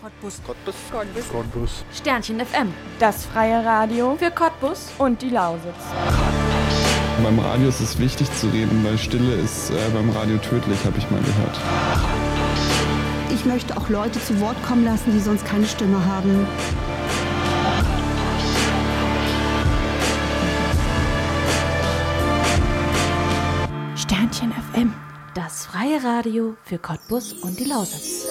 Cottbus. Cottbus. Sternchen FM. Das freie Radio Für Cottbus und die Lausitz. Beim Radio ist es wichtig zu reden, weil Stille ist beim Radio tödlich, habe ich mal gehört. Ich möchte auch Leute zu Wort kommen lassen, die sonst keine Stimme haben. Sternchen FM. Das freie Radio für Cottbus und die Lausitz.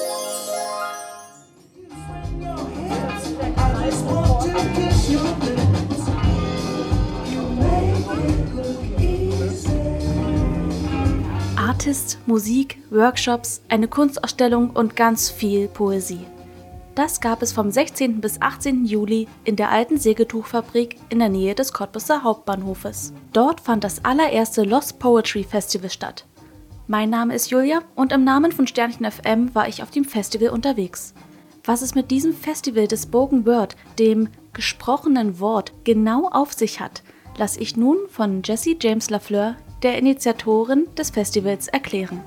Artist, Musik, Workshops, eine Kunstausstellung und ganz viel Poesie. Das gab es vom 16. bis 18. Juli in der alten Segeltuchfabrik in der Nähe des Cottbuser Hauptbahnhofes. Dort fand das allererste Lost Poetry Festival statt. Mein Name ist Julia und im Namen von Sternchen FM war ich auf dem Festival unterwegs. Was es mit diesem Festival des Spoken Word, dem gesprochenen Wort, genau auf sich hat, lasse ich nun von Jessie James Lafleur, der Initiatorin des Festivals, erklären.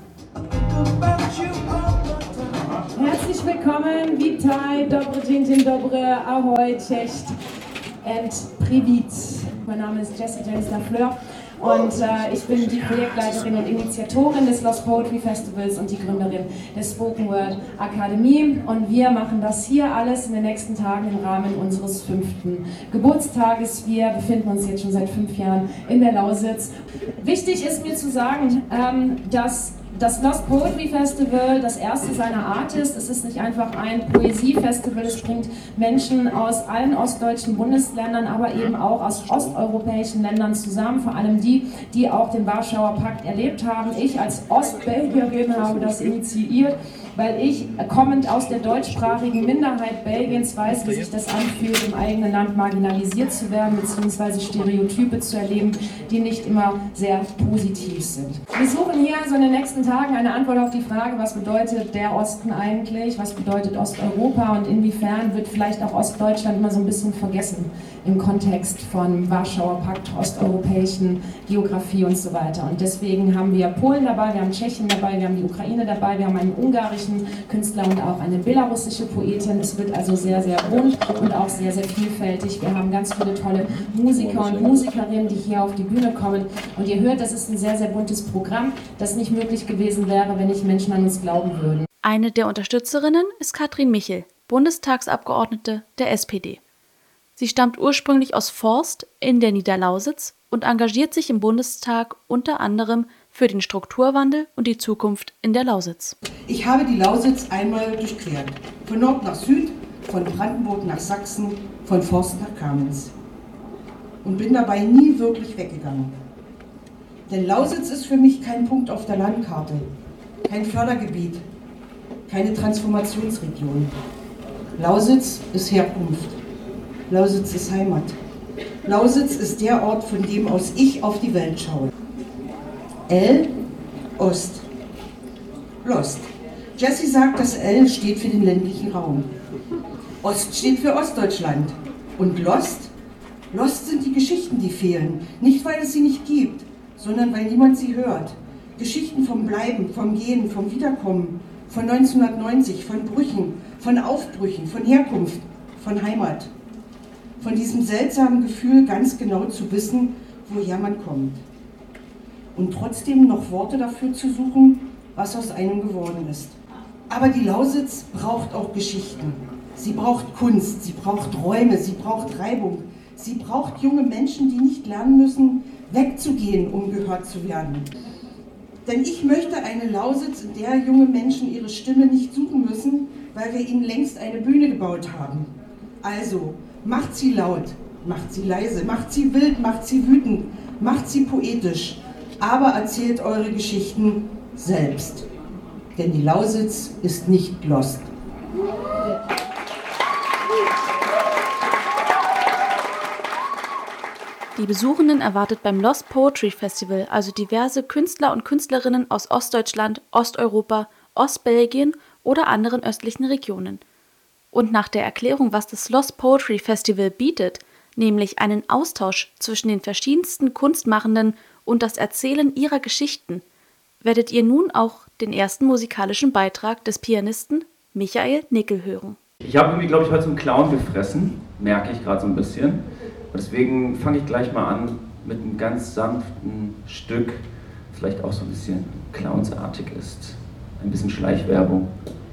Herzlich willkommen, witaj, dobre dzień dobre, ahoj, cześć and privet. Mein Name ist Jessie James Lafleur und ich bin die Projektleiterin und Initiatorin des Lost Poetry Festivals und die Gründerin des Spoken Word Akademie. Und wir machen das hier alles in den nächsten Tagen im Rahmen unseres 5. Geburtstages. Wir befinden uns jetzt schon seit 5 Jahren in der Lausitz. Wichtig ist mir zu sagen, dass das Lost Poetry Festival das erste seiner Art ist. Es ist nicht einfach ein Poesiefestival, es bringt Menschen aus allen ostdeutschen Bundesländern, aber eben auch aus osteuropäischen Ländern zusammen, vor allem die, die auch den Warschauer Pakt erlebt haben. Ich als Ostbelgierin habe das initiiert, weil ich, kommend aus der deutschsprachigen Minderheit Belgiens, weiß, wie sich das anfühlt, im eigenen Land marginalisiert zu werden, beziehungsweise Stereotype zu erleben, die nicht immer sehr positiv sind. Wir suchen hier so in den nächsten Tagen eine Antwort auf die Frage, was bedeutet der Osten eigentlich, was bedeutet Osteuropa und inwiefern wird vielleicht auch Ostdeutschland immer so ein bisschen vergessen im Kontext von Warschauer Pakt, osteuropäischen Geografie und so weiter. Und deswegen haben wir Polen dabei, wir haben Tschechien dabei, wir haben die Ukraine dabei, wir haben einen ungarischen Künstler und auch eine belarussische Poetin. Es wird also sehr, sehr bunt und auch sehr, sehr vielfältig. Wir haben ganz viele tolle Musiker und Musikerinnen, die hier auf die Bühne kommen. Und ihr hört, das ist ein sehr, sehr buntes Programm, das nicht möglich gewesen wäre, wenn nicht Menschen an uns glauben würden. Eine der Unterstützerinnen ist Katrin Michel, Bundestagsabgeordnete der SPD. Sie stammt ursprünglich aus Forst in der Niederlausitz und engagiert sich im Bundestag unter anderem für den Strukturwandel und die Zukunft in der Lausitz. Ich habe die Lausitz einmal durchquert. Von Nord nach Süd, von Brandenburg nach Sachsen, von Forst nach Kamenz. Und bin dabei nie wirklich weggegangen. Denn Lausitz ist für mich kein Punkt auf der Landkarte, kein Fördergebiet, keine Transformationsregion. Lausitz ist Herkunft. Lausitz ist Heimat. Lausitz ist der Ort, von dem aus ich auf die Welt schaue. L, Ost. Lost. Jessie sagt, dass L steht für den ländlichen Raum. Ost steht für Ostdeutschland. Und Lost? Lost sind die Geschichten, die fehlen. Nicht, weil es sie nicht gibt, sondern weil niemand sie hört. Geschichten vom Bleiben, vom Gehen, vom Wiederkommen, von 1990, von Brüchen, von Aufbrüchen, von Herkunft, von Heimat. Von diesem seltsamen Gefühl, ganz genau zu wissen, woher man kommt. Und trotzdem noch Worte dafür zu suchen, was aus einem geworden ist. Aber die Lausitz braucht auch Geschichten. Sie braucht Kunst, sie braucht Räume, sie braucht Reibung. Sie braucht junge Menschen, die nicht lernen müssen, wegzugehen, um gehört zu werden. Denn ich möchte eine Lausitz, in der junge Menschen ihre Stimme nicht suchen müssen, weil wir ihnen längst eine Bühne gebaut haben. Also, macht sie laut, macht sie leise, macht sie wild, macht sie wütend, macht sie poetisch, aber erzählt eure Geschichten selbst. Denn die Lausitz ist nicht lost. Die Besuchenden erwartet beim Lost Poetry Festival also diverse Künstler und Künstlerinnen aus Ostdeutschland, Osteuropa, Ostbelgien oder anderen östlichen Regionen. Und nach der Erklärung, was das Lost Poetry Festival bietet, nämlich einen Austausch zwischen den verschiedensten Kunstmachenden und das Erzählen ihrer Geschichten, werdet ihr nun auch den ersten musikalischen Beitrag des Pianisten Michael Nickel hören. Ich habe irgendwie, glaube ich, heute zum Clown gefressen, merke ich gerade so ein bisschen. Und deswegen fange ich gleich mal an mit einem ganz sanften Stück, vielleicht auch so ein bisschen clownsartig ist. Ein bisschen Schleichwerbung.